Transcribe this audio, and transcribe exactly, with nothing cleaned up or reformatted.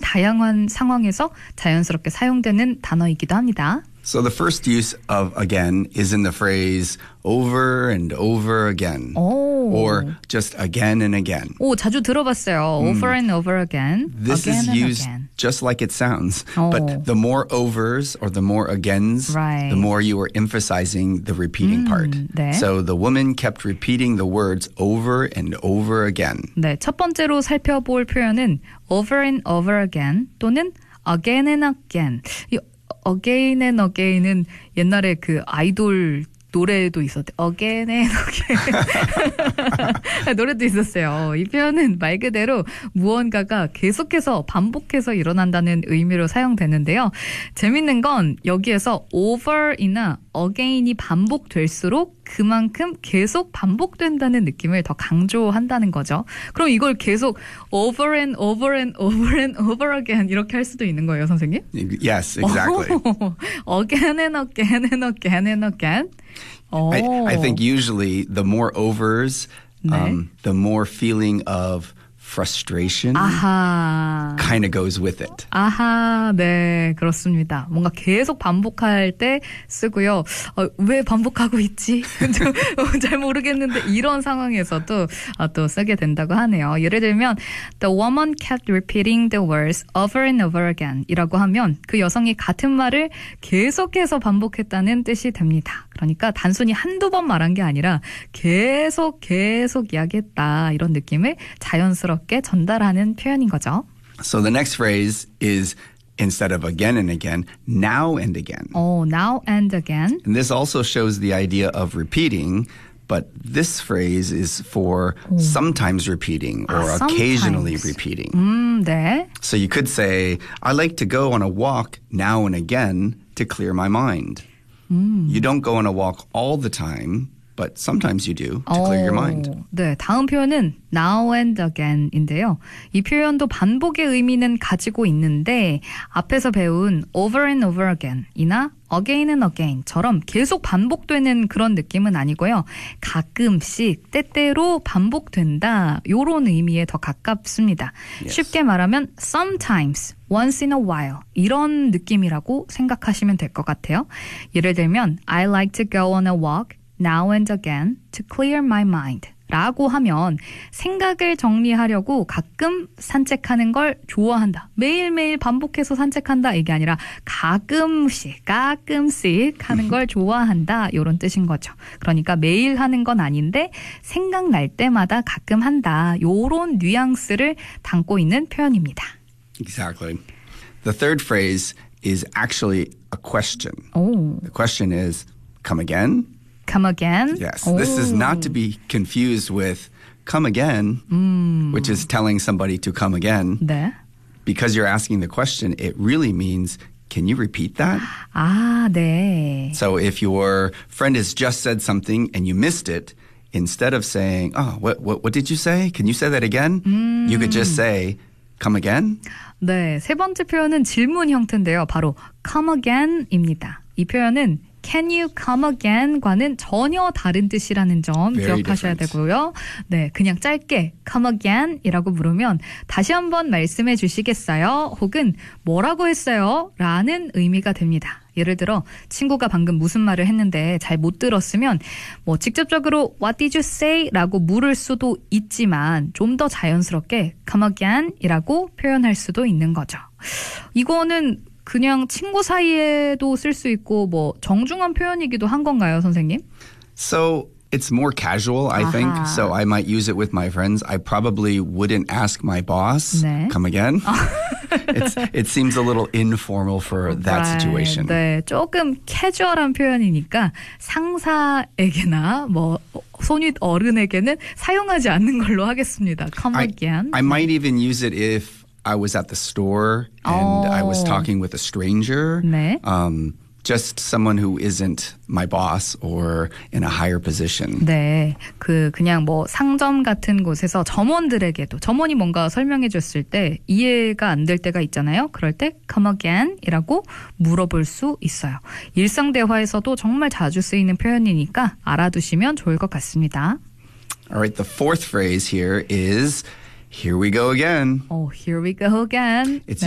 다양한 상황에서 자연스럽게 사용되는 단어이기도 합니다. So the first use of again is in the phrase over and over again. 오. Or just again and again. 오, 자주 들어봤어요. Over and over again. This again is and used again. just like it sounds. 오. But the more overs or the more agains, Right. the more you are emphasizing the repeating 음, part. 네. So the woman kept repeating the words over and over again. 네, 첫 번째로 살펴볼 표현은 over and over again 또는 again and again. 이 again and again은 옛날에 그 아이돌 노래도 있었대. again and again. 노래도 있었어요. 이 표현은 말 그대로 무언가가 계속해서 반복해서 일어난다는 의미로 사용되는데요. 재밌는 건 여기에서 over이나 again이 반복될수록 그만큼 계속 반복된다는 느낌을 더 강조한다는 거죠. 그럼 이걸 계속 over and over and over and over again 이렇게 할 수도 있는 거예요, 선생님? Yes, exactly. again and again and again and again. I, I think usually the more overs, 네. um, the more feeling of frustration 아하. kind of goes with it. 아하, 네, 그렇습니다. 뭔가 계속 반복할 때 쓰고요. 어, 왜 반복하고 있지? 잘 모르겠는데 이런 상황에서도 어, 또 쓰게 된다고 하네요. 예를 들면 The woman kept repeating the words over and over again 이라고 하면 그 여성이 같은 말을 계속해서 반복했다는 뜻이 됩니다. 그러니까 단순히 한두 번 말한 게 아니라 계속 계속 이야기했다 이런 느낌을 자연스럽게 전달하는 표현인 거죠. So the next phrase is instead of again and again, now and again. Oh, now and again. And this also shows the idea of repeating, but this phrase is for sometimes repeating or 아, occasionally sometimes. repeating. 음, 네. So you could say, I like to go on a walk now and again to clear my mind. 음. You don't go on a walk all the time, but sometimes you do to clear your mind. 오, 네, 다음 표현은 now and again인데요. 이 표현도 반복의 의미는 가지고 있는데 앞에서 배운 over and over again이나 again and again처럼 계속 반복되는 그런 느낌은 아니고요. 가끔씩 때때로 반복된다 이런 의미에 더 가깝습니다. Yes. 쉽게 말하면 sometimes, once in a while 이런 느낌이라고 생각하시면 될 것 같아요. 예를 들면 I like to go on a walk now and again to clear my mind 라고 하면 생각을 정리하려고 가끔 산책하는 걸 좋아한다. 매일매일 반복해서 산책한다 이게 아니라 가끔씩 가끔씩 하는 걸 좋아한다 이런 뜻인 거죠. 그러니까 매일 하는 건 아닌데 생각날 때마다 가끔 한다 이런 뉘앙스를 담고 있는 표현입니다. Exactly. The third phrase is actually a question. 오. The question is, come again? Come again? Yes. 오. This is not to be confused with come again, 음. which is telling somebody to come again. 네. Because you're asking the question, it really means, can you repeat that? 아, 네. So if your friend has just said something and you missed it, instead of saying, oh, what, what, what did you say? Can you say that again? 음. You could just say, come again? 네, 세 번째 표현은 질문 형태인데요. 바로 come again입니다. 이 표현은 Can you come again?과는 전혀 다른 뜻이라는 점 Very 기억하셔야 different. 되고요. 네, 그냥 짧게 come again이라고 물으면 다시 한번 말씀해 주시겠어요? 혹은 뭐라고 했어요? 라는 의미가 됩니다. 예를 들어 친구가 방금 무슨 말을 했는데 잘 못 들었으면 뭐 직접적으로 What did you say? 라고 물을 수도 있지만 좀 더 자연스럽게 come again이라고 표현할 수도 있는 거죠. 이거는 그냥 친구 사이에도 쓸 수 있고 뭐 정중한 표현이기도 한 건가요, 선생님? So it's more casual, I think. 아하. So I might use it with my friends. I probably wouldn't ask my boss, 네. come again. it's, it seems a little informal for that Right. situation. 네, 조금 캐주얼한 표현이니까 상사에게나 뭐 손윗 어른에게는 사용하지 않는 걸로 하겠습니다. Come I, again. I might even use it if I was at the store and I was 어. talking with a stranger. 네. Um, just someone who isn't my boss or in a higher position. 네, 그 그냥 뭐 상점 같은 곳에서 점원들에게도 점원이 뭔가 설명해 줬을 때 이해가 안 될 때가 있잖아요. 그럴 때 come again이라고 물어볼 수 있어요. 일상 대화에서도 정말 자주 쓰이는 표현이니까 알아두시면 좋을 것 같습니다. All right, the fourth phrase here is here we go again. Oh, here we go again. It's